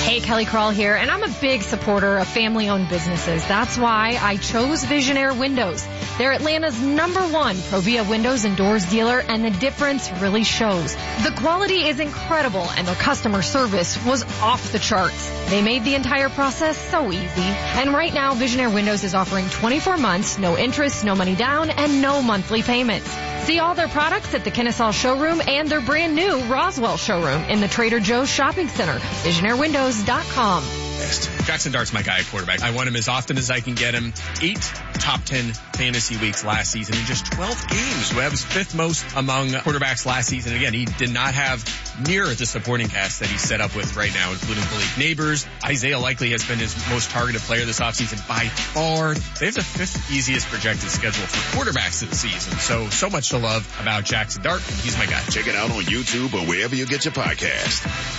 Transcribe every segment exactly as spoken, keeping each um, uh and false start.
Hey, Kelly Crawl here, and I'm a big supporter of family-owned businesses. That's why I chose Visionaire Windows. They're Atlanta's number one Provia windows and doors dealer, and the difference really shows. The quality is incredible, and their customer service was off the charts. They made the entire process so easy. And right now, Visionaire Windows is offering twenty-four months, no interest, no money down, and no monthly payments. See all their products at the Kennesaw showroom and their brand new Roswell showroom in the Trader Joe's Shopping Center. Visionaire Windows dot com. Jackson Dart's my guy at quarterback. I want him as often as I can get him. Eight top ten fantasy weeks last season in just twelve games. Webb was fifth most among quarterbacks last season. Again, he did not have near the supporting cast that he's set up with right now, including Malik Neighbors. Isaiah Likely has been his most targeted player this offseason by far. They have the fifth easiest projected schedule for quarterbacks this season. So, so much to love about Jackson Dart. He's my guy. Check it out on YouTube or wherever you get your podcast.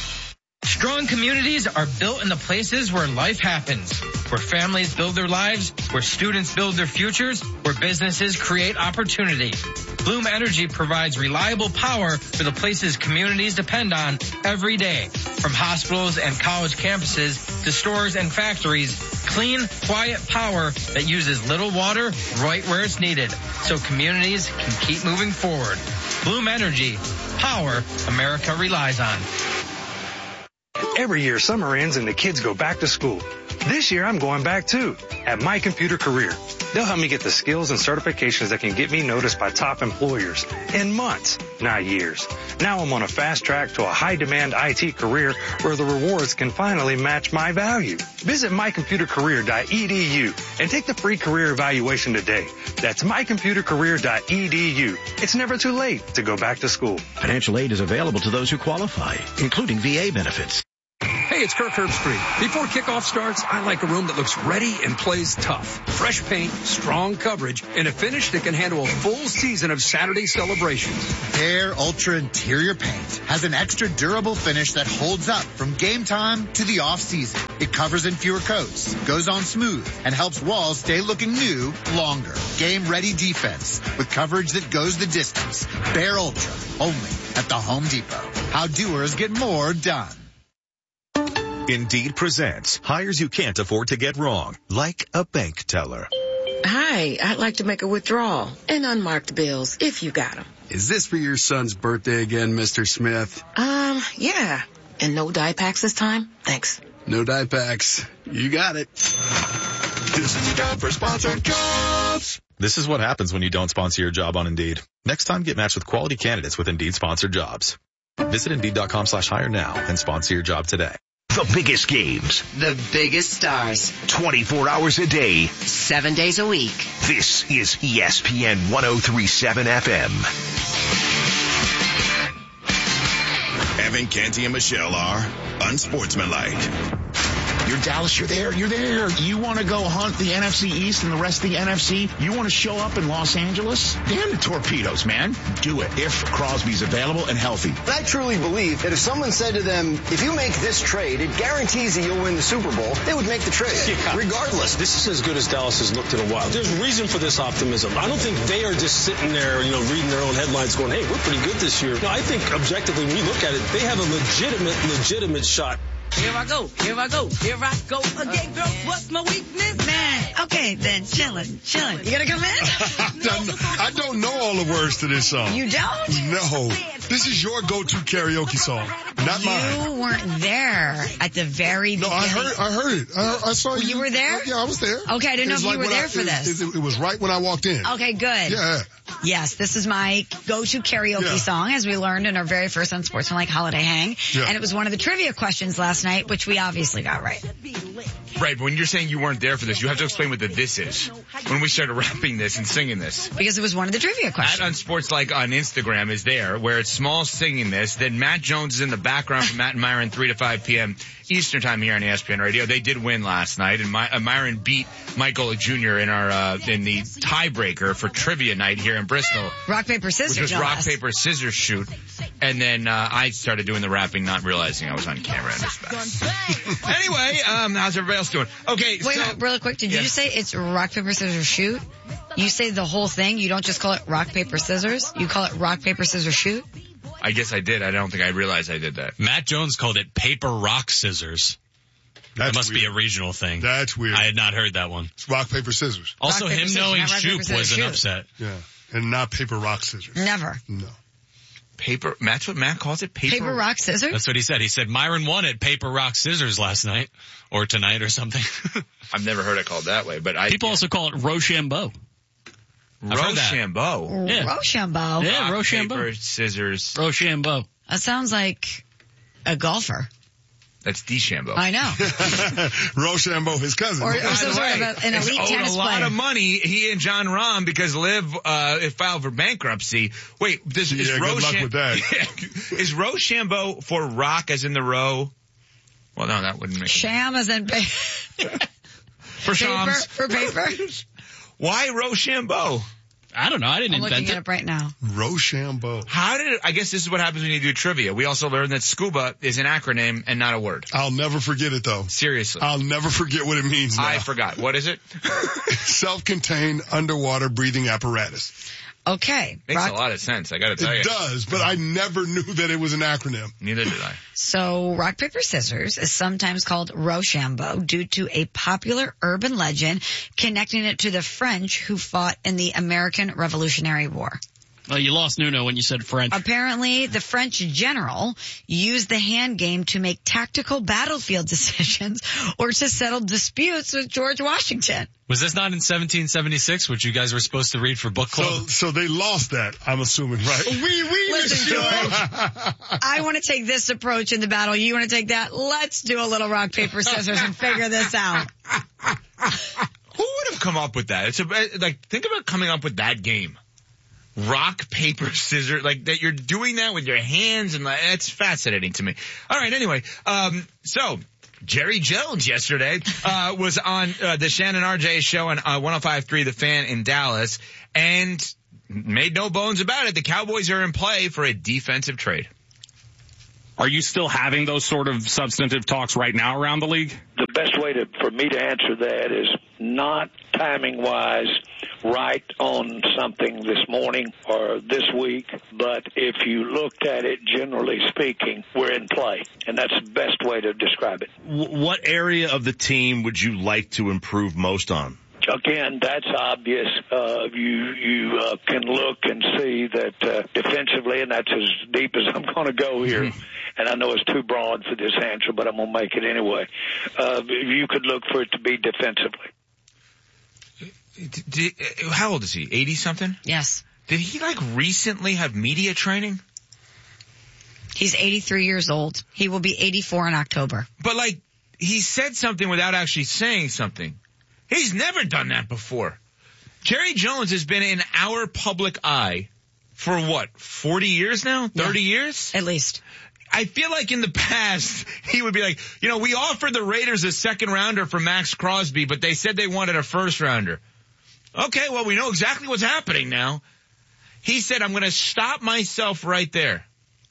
Strong communities are built in the places where life happens, where families build their lives, where students build their futures, where businesses create opportunity. Bloom Energy provides reliable power for the places communities depend on every day. From hospitals and college campuses to stores and factories, clean, quiet power that uses little water right where it's needed, so communities can keep moving forward. Bloom Energy, power America relies on. Every year, summer ends and the kids go back to school. This year, I'm going back too, at My Computer Career. They'll help me get the skills and certifications that can get me noticed by top employers in months, not years. Now I'm on a fast track to a high-demand I T career where the rewards can finally match my value. Visit my computer career dot e d u and take the free career evaluation today. That's my computer career dot e d u. It's never too late to go back to school. Financial aid is available to those who qualify, including V A benefits. Hey, it's Kirk Herbstreit. Before kickoff starts, I like a room that looks ready and plays tough. Fresh paint, strong coverage, and a finish that can handle a full season of Saturday celebrations. Air Ultra Interior Paint has an extra durable finish that holds up from game time to the off season. It covers in fewer coats, goes on smooth, and helps walls stay looking new longer. Game ready defense with coverage that goes the distance. Bear Ultra, only at the Home Depot. How doers get more done. Indeed presents hires you can't afford to get wrong, like a bank teller. Hi, I'd like to make a withdrawal and unmarked bills if you got them. Is this for your son's birthday again, Mister Smith? Um, yeah. And no dye packs this time? Thanks. No dye packs. You got it. This is time for sponsored jobs. This is what happens when you don't sponsor your job on Indeed. Next time, get matched with quality candidates with Indeed sponsored jobs. Visit Indeed.com slash hire now and sponsor your job today. The biggest games. The biggest stars. twenty-four hours a day. Seven days a week. This is E S P N one oh three point seven F M. Evan, Canty, and Michelle are unsportsmanlike. You're Dallas, you're there, you're there. You want to go hunt the N F C East and the rest of the N F C? You want to show up in Los Angeles? Damn the torpedoes, man. Do it if Crosby's available and healthy. But I truly believe that if someone said to them, if you make this trade, it guarantees that you'll win the Super Bowl, they would make the trade, yeah. regardless. This is as good as Dallas has looked in a while. There's reason for this optimism. I don't think they are just sitting there, you know, reading their own headlines going, hey, we're pretty good this year. No, I think objectively, when you look at it, they have a legitimate, legitimate shot. Here I go, here I go, here I go again, girl. What's my weakness? Man, okay, then chillin', chillin'. You gonna come in? I, don't, I don't know all the words to this song. You don't? No. This is your go-to karaoke song, not you mine. You weren't there at the very no, beginning. No, I heard, I heard it. I, I saw you. You were there? Yeah, I was there. Okay, I didn't know if like you were there I, for it, this. It, it, it was right when I walked in. Okay, good. Yeah. Yes, this is my go-to karaoke yeah. song, as we learned in our very first Unsportsmanlike Holiday Hang. Yeah. And it was one of the trivia questions last night, which we obviously got right. Right, but when you're saying you weren't there for this, you have to explain what the this is. When we started rapping this and singing this. Because it was one of the trivia questions. At Unsportslike on Instagram is there, where it's Small singing this. Then Matt Jones is in the background for Matt and Myron, three to five p.m. Eastern time here on E S P N Radio. They did win last night, and My, uh, Myron beat Michael Junior in our uh, in the tiebreaker for trivia night here in Bristol. Rock, paper, scissors. Which was Jonas. rock, paper, scissors shoot. And then uh, I started doing the rapping, not realizing I was on camera. Anyway, um, how's everybody else doing? Okay, Wait, so... Wait, really quick, did yeah. you just say it's rock, paper, scissors, shoot? You say the whole thing? You don't just call it rock, paper, scissors? You call it rock, paper, scissors, shoot? I guess I did. I don't think I realized I did that. Matt Jones called it paper, rock, scissors. That's that must weird. be a regional thing. That's weird. I had not heard that one. It's rock, paper, scissors. Also, rock, paper, him scissors. knowing Not rock, Shoop paper, was scissors, an shoot. upset. Yeah. And not paper, rock, scissors. Never. No. Paper, that's what Matt calls it? Paper, Paper, rock, scissors? That's what he said. He said Myron won at paper, rock, scissors last night. Or tonight or something. I've never heard it called that way, but I... People also call it Rochambeau. Rochambeau. Yeah. Rochambeau. Rock, Yeah, Rochambeau. paper, scissors. Rochambeau. That sounds like a golfer. That's DeChambeau. I know. Rochambeau, his cousin. Or, or By some the sort way, of a, an it's elite owed tennis a lot player. of money, he and John Rahm, because Liv uh, filed for bankruptcy. Wait, this is Yeah, good luck Rocham- with that. Is Rochambeau for rock as in the row? Well, no, that wouldn't make sense. Sham as in pa- For paper. Shams. For paper. Why Rochambeau? I don't know. I didn't I'm invent looking it. it up right now. Rochambeau. How did it, I guess this is what happens when you do trivia. We also learned that scuba is an acronym and not a word. I'll never forget it, though. Seriously. I'll never forget what it means now. I forgot. What is it? Self-contained underwater breathing apparatus. Okay. Makes rock- a lot of sense. I got to tell you. It does, but I never knew that it was an acronym. Neither did I. So rock, paper, scissors is sometimes called Rochambeau due to a popular urban legend connecting it to the French who fought in the American Revolutionary War. Well, you lost Nuno when you said French. Apparently, the French general used the hand game to make tactical battlefield decisions or to settle disputes with George Washington. Was this not in seventeen seventy-six, which you guys were supposed to read for book club? So, so they lost that, I'm assuming, right? We, we, Listen, George, I want to take this approach in the battle. You want to take that? Let's do a little rock, paper, scissors and figure this out. Who would have come up with that? It's a, like, think about coming up with that game. Rock, paper, scissors, like that you're doing that with your hands, and like, it's fascinating to me. All right, anyway, um, so Jerry Jones yesterday uh was on uh, the Shannon R J show on uh, one oh five point three The Fan in Dallas, and made no bones about it. The Cowboys are in play for a defensive trade. Are you still having those sort of substantive talks right now around the league? The best way to, for me to answer that is not timing-wise right on something this morning or this week, but if you looked at it, generally speaking, we're in play, and that's the best way to describe it. What area of the team would you like to improve most on? Again, that's obvious. Uh, you you uh, can look and see that uh, defensively, and that's as deep as I'm going to go here. Mm-hmm. And I know it's too broad for this answer, but I'm going to make it anyway. Uh, you could look for it to be defensively. Did, how old is he? eighty something? Yes. Did he like recently have media training? He's eighty-three years old. He will be eighty-four in October. But like, he said something without actually saying something. He's never done that before. Jerry Jones has been in our public eye for what, forty years now? thirty yeah, years? At least. I feel like in the past, he would be like, you know, we offered the Raiders a second rounder for Max Crosby, but they said they wanted a first rounder. Okay, well, we know exactly what's happening now. He said, I'm going to stop myself right there.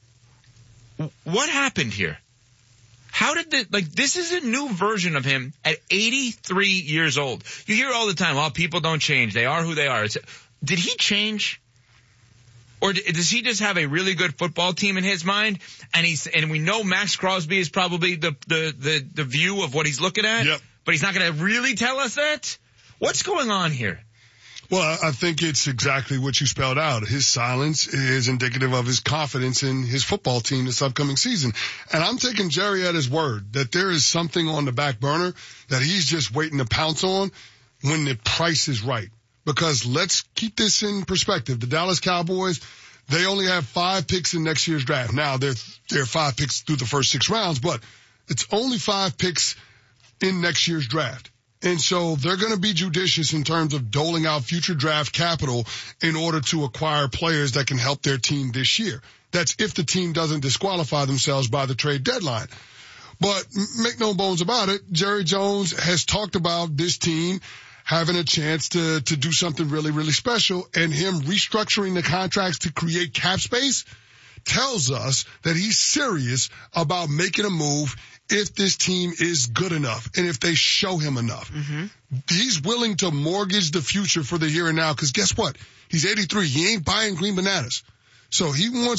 What happened here? How did the, like, this is a new version of him at eighty-three years old. You hear all the time, oh, people don't change. They are who they are. It's, did he change? Or does he just have a really good football team in his mind? And he's, and we know Max Crosby is probably the, the, the, the view of what he's looking at. Yep. But he's not going to really tell us that? What's going on here? Well, I think it's exactly what you spelled out. His silence is indicative of his confidence in his football team this upcoming season. And I'm taking Jerry at his word that there is something on the back burner that he's just waiting to pounce on when the price is right. Because let's keep this in perspective. The Dallas Cowboys, they only have five picks in next year's draft. Now, they're, they're five picks through the first six rounds, but it's only five picks in next year's draft. And so they're going to be judicious in terms of doling out future draft capital in order to acquire players that can help their team this year. That's if the team doesn't disqualify themselves by the trade deadline. But make no bones about it, Jerry Jones has talked about this team having a chance to, to do something really, really special, and him restructuring the contracts to create cap space tells us that he's serious about making a move if this team is good enough and if they show him enough. Mm-hmm. He's willing to mortgage the future for the here and now, because guess what? He's eighty-three. He ain't buying green bananas. So he wants this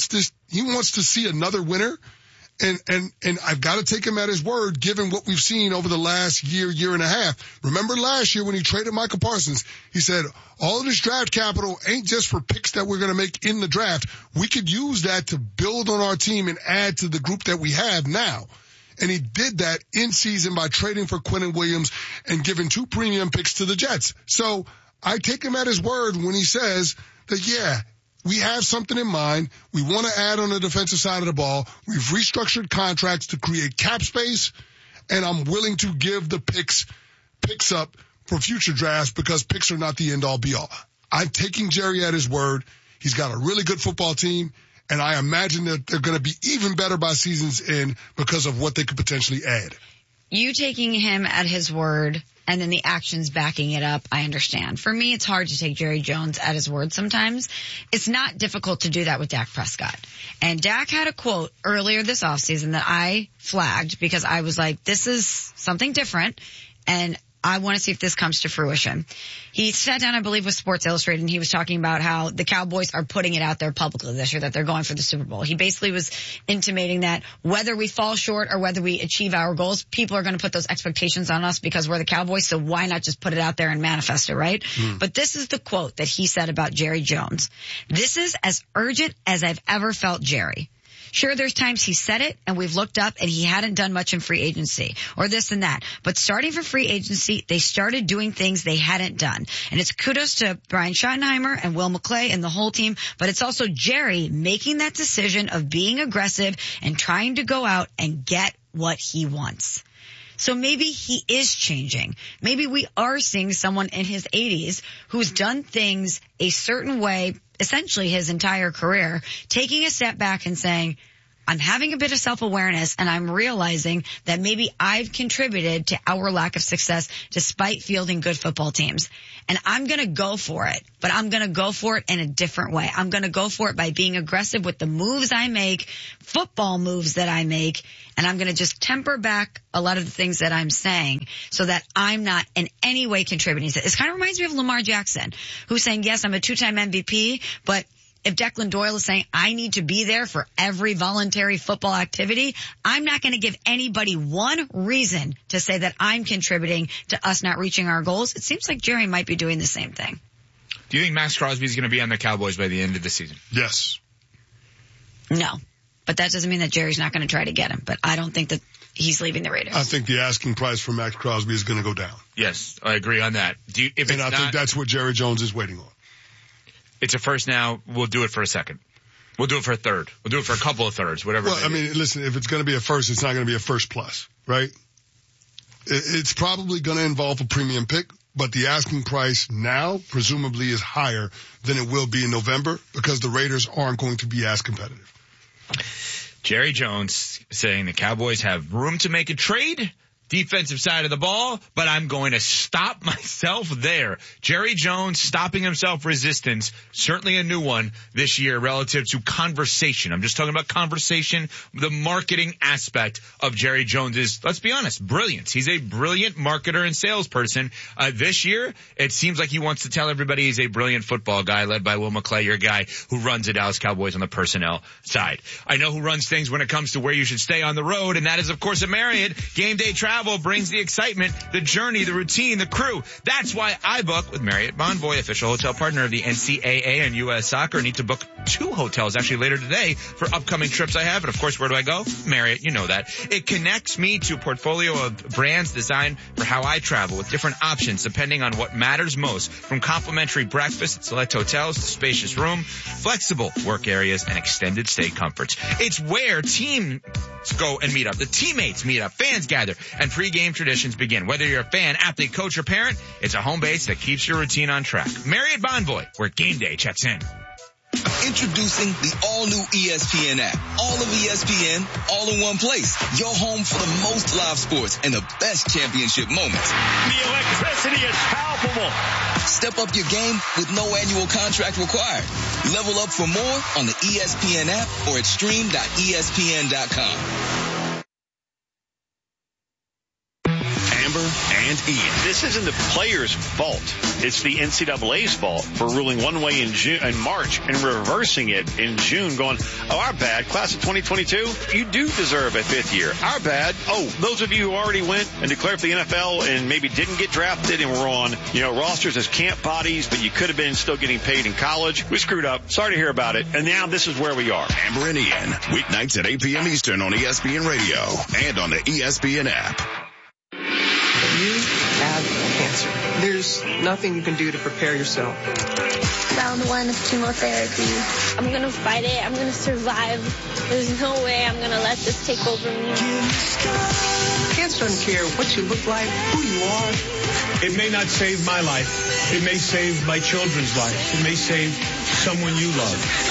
He wants to see another winner. And, and, and I've got to take him at his word, given what we've seen over the last year, year and a half. Remember last year when he traded Michael Parsons, he said, all of this draft capital ain't just for picks that we're going to make in the draft. We could use that to build on our team and add to the group that we have now. And he did that in season by trading for Quinnen Williams and giving two premium picks to the Jets. So I take him at his word when he says that, yeah, we have something in mind. We want to add on the defensive side of the ball. We've restructured contracts to create cap space, and I'm willing to give the picks picks up for future drafts because picks are not the end-all, be-all. I'm taking Jerry at his word. He's got a really good football team, and I imagine that they're going to be even better by season's end because of what they could potentially add. You taking him at his word and then the actions backing it up, I understand. For me, it's hard to take Jerry Jones at his word sometimes. It's not difficult to do that with Dak Prescott. And Dak had a quote earlier this offseason that I flagged because I was like, this is something different, and I want to see if this comes to fruition. He sat down, I believe, with Sports Illustrated, and he was talking about how the Cowboys are putting it out there publicly this year that they're going for the Super Bowl. He basically was intimating that whether we fall short or whether we achieve our goals, people are going to put those expectations on us because we're the Cowboys, so why not just put it out there and manifest it, right? Mm. But this is the quote that he said about Jerry Jones. This is as urgent as I've ever felt Jerry. Sure, there's times he said it and we've looked up and he hadn't done much in free agency or this and that. But starting for free agency, they started doing things they hadn't done. And it's kudos to Brian Schottenheimer and Will McClay and the whole team. But it's also Jerry making that decision of being aggressive and trying to go out and get what he wants. So maybe he is changing. Maybe we are seeing someone in his eighties who's done things a certain way, essentially his entire career, taking a step back and saying, I'm having a bit of self-awareness and I'm realizing that maybe I've contributed to our lack of success despite fielding good football teams. And I'm going to go for it, but I'm going to go for it in a different way. I'm going to go for it by being aggressive with the moves I make, football moves that I make, and I'm going to just temper back a lot of the things that I'm saying so that I'm not in any way contributing to it. It kind of reminds me of Lamar Jackson, who's saying, yes, I'm a two-time M V P, but if Declan Doyle is saying, I need to be there for every voluntary football activity, I'm not going to give anybody one reason to say that I'm contributing to us not reaching our goals. It seems like Jerry might be doing the same thing. Do you think Max Crosby is going to be on the Cowboys by the end of the season? Yes. No. But that doesn't mean that Jerry's not going to try to get him. But I don't think that he's leaving the Raiders. I think the asking price for Max Crosby is going to go down. Yes, I agree on that. Do you, if and it's I not, think that's what Jerry Jones is waiting on. It's a first now. We'll do it for a second. We'll do it for a third. We'll do it for a couple of thirds, whatever. Well, I mean, listen, if it's going to be a first, it's not going to be a first plus, right? It's probably going to involve a premium pick, but the asking price now presumably is higher than it will be in November because the Raiders aren't going to be as competitive. Jerry Jones saying the Cowboys have room to make a trade, defensive side of the ball, but I'm going to stop myself there. Jerry Jones stopping himself resistance, certainly a new one this year relative to conversation. I'm just talking about conversation, the marketing aspect of Jerry Jones is, let's be honest, brilliance. He's a brilliant marketer and salesperson. Uh, this year, it seems like he wants to tell everybody he's a brilliant football guy led by Will McClay, your guy who runs the Dallas Cowboys on the personnel side. I know who runs things when it comes to where you should stay on the road, and that is, of course, a Marriott. Game day travel brings the excitement, the journey, the routine, the crew. That's why I book with Marriott Bonvoy, official hotel partner of the N C A A and U S Soccer. I need to book two hotels actually later today for upcoming trips I have. And of course, where do I go? Marriott, you know that. It connects me to a portfolio of brands designed for how I travel with different options depending on what matters most. From complimentary breakfast at select hotels to spacious room, flexible work areas, and extended stay comforts. It's where teams go and meet up. The teammates meet up, fans gather, and pre-game traditions begin. Whether you're a fan, athlete, coach, or parent, it's a home base that keeps your routine on track. Marriott Bonvoy, where game day checks in. Introducing the all-new E S P N app. All of E S P N, all in one place. Your home for the most live sports and the best championship moments. The electricity is palpable. Step up your game with no annual contract required. Level up for more on the E S P N app or at stream dot E S P N dot com. Amber and Ian. This isn't the players' fault. It's the N C double A's fault for ruling one way in June, in March and reversing it in June, going, oh, our bad. Class of twenty twenty-two, you do deserve a fifth year. Our bad. Oh, those of you who already went and declared for the N F L and maybe didn't get drafted and were on, you know, rosters as camp bodies, but you could have been still getting paid in college. We screwed up. Sorry to hear about it. And now this is where we are. Amber and Ian, weeknights at eight p.m. Eastern on E S P N Radio and on the E S P N app. You have cancer. There's nothing you can do to prepare yourself. Round one of chemotherapy. I'm going to fight it. I'm going to survive. There's no way I'm going to let this take over me. Cancer doesn't care what you look like, who you are. It may not save my life. It may save my children's life. It may save someone you love.